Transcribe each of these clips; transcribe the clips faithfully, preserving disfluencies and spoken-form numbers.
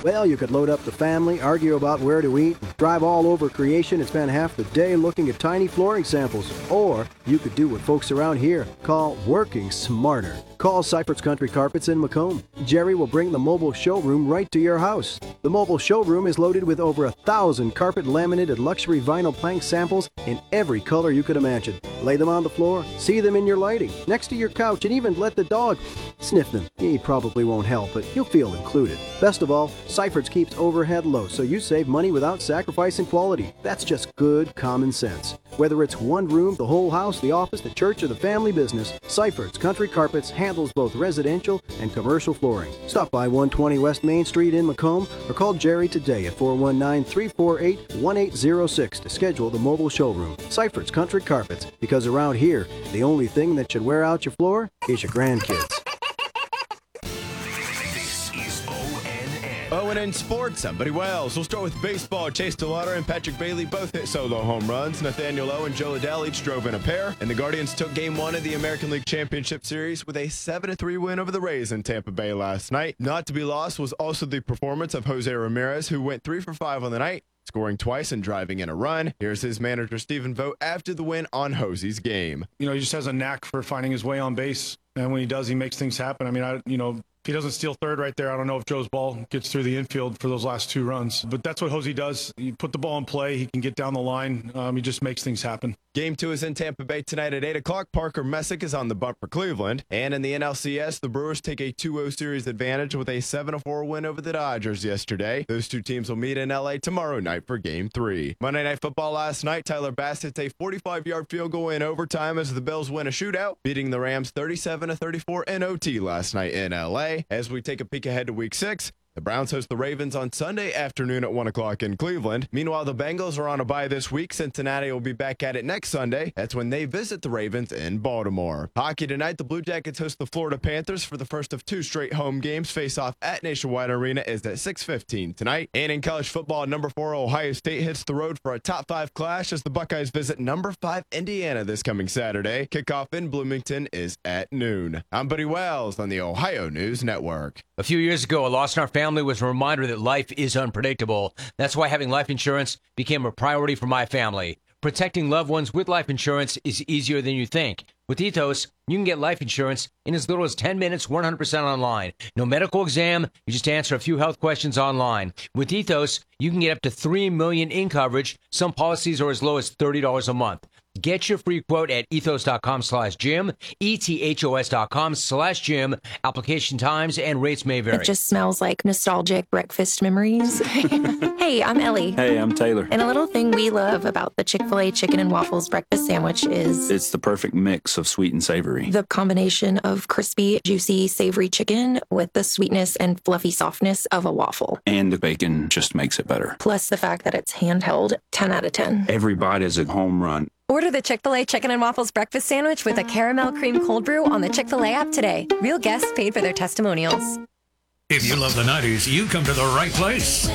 Well, you could load up the family, argue about where to eat, drive all over creation and spend half the day looking at tiny flooring samples. Or you could do what folks around here call working smarter. Call Seifert's Country Carpets in Macomb. Jerry will bring the mobile showroom right to your house. The mobile showroom is loaded with over a thousand carpet laminated luxury vinyl plank samples in every color you could imagine. Lay them on the floor, see them in your lighting, next to your couch, and even let the dog sniff them. He probably won't help, but you'll feel included. Best of all, Seifert's keeps overhead low, so you save money without sacrificing quality. That's just good common sense. Whether it's one room, the whole house, the office, the church, or the family business, Seifert's Country Carpets handles both residential and commercial flooring. Stop by one twenty West Main Street in Macomb or call Jerry today at four one nine, three four eight, one eight zero six to schedule the mobile showroom. Seifert's Country Carpets, because around here, the only thing that should wear out your floor is your grandkids. Oh, and in sports, I'm Buddy Wells. We'll start with baseball. Chase DeLauder and Patrick Bailey both hit solo home runs. Nathaniel Lowe and Joe Liddell each drove in a pair. And the Guardians took game one of the American League Championship Series with a seven to three win over the Rays in Tampa Bay last night. Not to be lost was also the performance of Jose Ramirez, who went three for five on the night, scoring twice and driving in a run. Here's his manager, Stephen Vogt, after the win on Jose's game. You know, he just has a knack for finding his way on base. And when he does, he makes things happen. I mean, I, you know, if he doesn't steal third right there, I don't know if Joe's ball gets through the infield for those last two runs. But that's what Jose does. You put the ball in play, he can get down the line. Um, he just makes things happen. Game two is in Tampa Bay tonight at eight o'clock. Parker Messick is on the bump for Cleveland. And in the N L C S, the Brewers take a two oh series advantage with a seven to four win over the Dodgers yesterday. Those two teams will meet in L A tomorrow night for Game three. Monday Night Football last night, Tyler Bass hits a forty-five-yard field goal in overtime as the Bills win a shootout, beating the Rams thirty-seven to thirty-four in O T last night in L A. As we take a peek ahead to Week six, the Browns host the Ravens on Sunday afternoon at one o'clock in Cleveland. Meanwhile, the Bengals are on a bye this week. Cincinnati will be back at it next Sunday. That's when they visit the Ravens in Baltimore. Hockey tonight, the Blue Jackets host the Florida Panthers for the first of two straight home games. Face-off at Nationwide Arena is at six fifteen tonight. And in college football, number four Ohio State hits the road for a top five clash as the Buckeyes visit number five Indiana this coming Saturday. Kickoff in Bloomington is at noon. I'm Buddy Wells on the Ohio News Network. A few years ago, a loss in our family was a reminder that life is unpredictable. That's why having life insurance became a priority for my family. Protecting loved ones with life insurance is easier than you think. With Ethos, you can get life insurance in as little as ten minutes, one hundred percent online. No medical exam, you just answer a few health questions online. With Ethos, you can get up to three million dollars in coverage. Some policies are as low as thirty dollars a month. Get your free quote at ethos.com slash Jim, E-T-H-O-S dot com slash Jim. Application times and rates may vary. It just smells like nostalgic breakfast memories. Hey, I'm Ellie. Hey, I'm Taylor. And a little thing we love about the Chick-fil-A Chicken and Waffles breakfast sandwich is... it's the perfect mix of sweet and savory. The combination of crispy, juicy, savory chicken with the sweetness and fluffy softness of a waffle. And the bacon just makes it better. Plus the fact that it's handheld, ten out of ten. Every bite is a home run. Order the Chick-fil-A Chicken and Waffles breakfast sandwich with a caramel cream cold brew on the Chick-fil-A app today. Real guests paid for their testimonials. If you love the nineties, you come to the right place.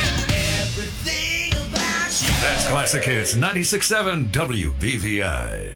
That's Classic Hits ninety-six point seven W B V I.